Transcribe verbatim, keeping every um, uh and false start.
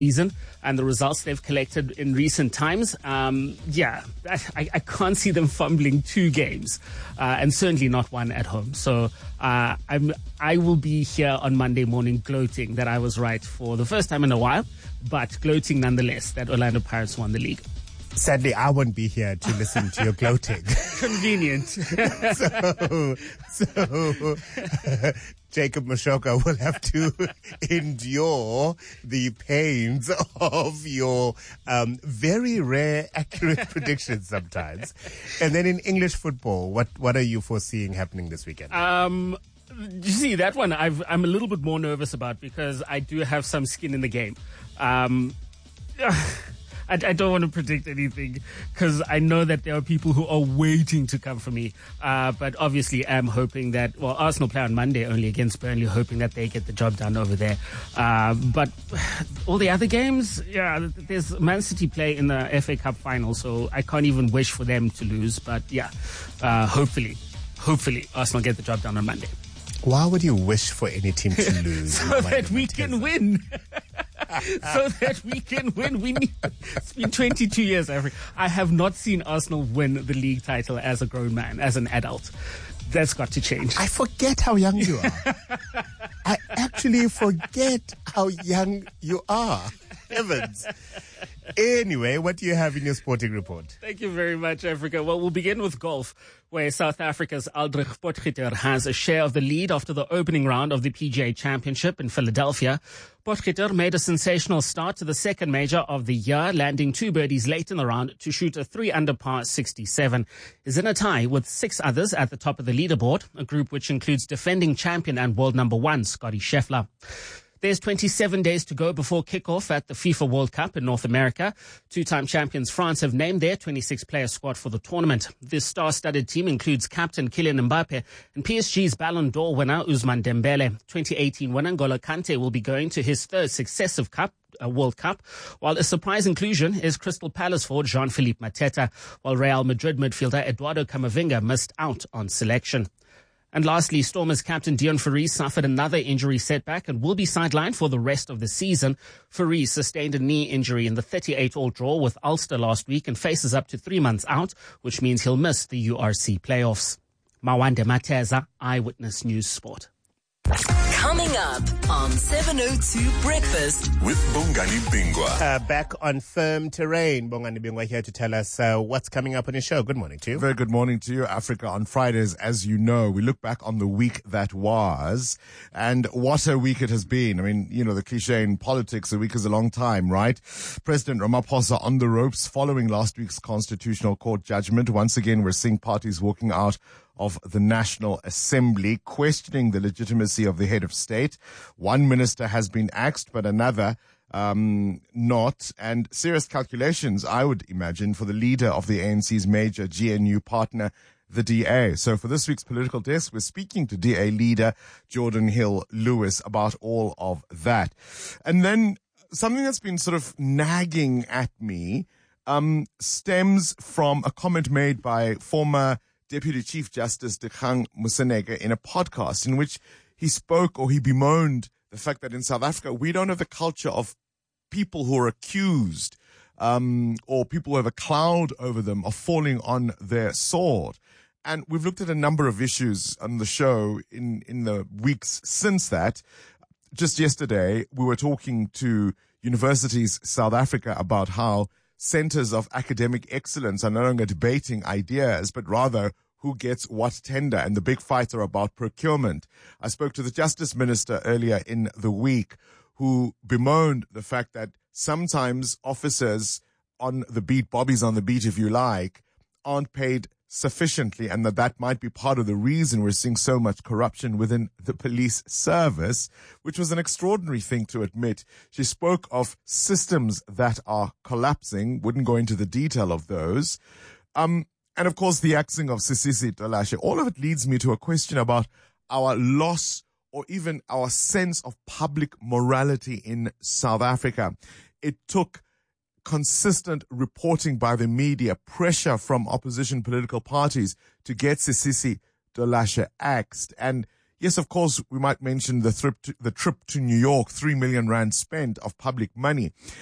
season and the results they've collected in recent times, um, yeah, I, I can't see them fumbling two games, uh, and certainly not one at home. So uh, I'm, I will be here on Monday morning gloating that I was right for the first time in a while, but gloating nonetheless that Orlando Pirates won the league. Sadly, I won't be here to listen to your gloating. Convenient. so, so Jacob Moshoka will have to endure the pains of your um, very rare, accurate predictions sometimes. And then in English football, what, what are you foreseeing happening this weekend? Um, you see, that one I've, I'm a little bit more nervous about because I do have some skin in the game. Um, I, I don't want to predict anything because I know that there are people who are waiting to come for me. Uh, but obviously I'm hoping that, well, Arsenal play on Monday only against Burnley, hoping that they get the job done over there. Uh, but all the other games, yeah, there's Man City play in the F A Cup final, so I can't even wish for them to lose. But yeah, uh, hopefully, hopefully Arsenal get the job done on Monday. Why would you wish for any team to lose? so that we can win. so that we can win. We need, it's been twenty-two years, Africa. I have not seen Arsenal win the league title as a grown man, as an adult. That's got to change. I forget how young you are. I actually forget how young you are. Heavens. Anyway, what do you have in your sporting report? Thank you very much, Africa. Well, we'll begin with golf, where South Africa's Aldrich Potgieter has a share of the lead after the opening round of the P G A Championship in Philadelphia. Potgieter made a sensational start to the second major of the year, landing two birdies late in the round to shoot a three under par sixty-seven. He's in a tie with six others at the top of the leaderboard, a group which includes defending champion and world number one, Scottie Scheffler. There's twenty-seven days to go before kickoff at the FIFA World Cup in North America. Two-time champions France have named their twenty-six player squad for the tournament. This star-studded team includes captain Kylian Mbappe and P S G's Ballon d'Or winner Ousmane Dembele. twenty eighteen winner N'Golo Kante will be going to his third successive cup. A World Cup, while a surprise inclusion is Crystal Palace forward Jean-Philippe Mateta, while Real Madrid midfielder Eduardo Camavinga missed out on selection. And lastly, Stormers captain Deon Fourie suffered another injury setback and will be sidelined for the rest of the season. Fourie sustained a knee injury in the thirty-eight all draw with Ulster last week and faces up to three months out, which means he'll miss the U R C playoffs. Mawande Mateza, Eyewitness News Sport. Coming up on seven oh two Breakfast with Bongani Bingwa. Uh, back on firm terrain, Bongani Bingwa here to tell us uh, what's coming up on his show. Good morning to you. Very good morning to you, Africa. On Fridays, as you know, we look back on the week that was, and what a week it has been. I mean, you know, the cliche in politics, a week is a long time, right? President Ramaphosa on the ropes following last week's Constitutional Court judgment. Once again, we're seeing parties walking out of the National Assembly, questioning the legitimacy of the head of state. One minister has been axed, but another um, not. And serious calculations, I would imagine, for the leader of the A N C's major G N U partner, the D A. So for this week's Political Desk, we're speaking to D A leader Jordan Hill-Lewis about all of that. And then something that's been sort of nagging at me um, stems from a comment made by former Deputy Chief Justice Dikgang Moseneke in a podcast in which he spoke or he bemoaned the fact that in South Africa, we don't have the culture of people who are accused um, or people who have a cloud over them of falling on their sword. And we've looked at a number of issues on the show in, in the weeks since that. Just yesterday, we were talking to Universities South Africa about how centers of academic excellence are no longer debating ideas, but rather who gets what tender, and the big fights are about procurement. I spoke to the Justice Minister earlier in the week who bemoaned the fact that sometimes officers on the beat, bobbies on the beat if you like, aren't paid sufficiently, and that that might be part of the reason we're seeing so much corruption within the police service, which was an extraordinary thing to admit. She spoke of systems that are collapsing, wouldn't go into the detail of those. Um, and of course, the axing of Sisisi Dolashe. All of it leads me to a question about our loss or even our sense of public morality in South Africa. It took consistent reporting by the media, pressure from opposition political parties to get Sisisi Dolashe axed. And Yes, of course, we might mention the trip to, the trip to New York, three million rand spent of public money.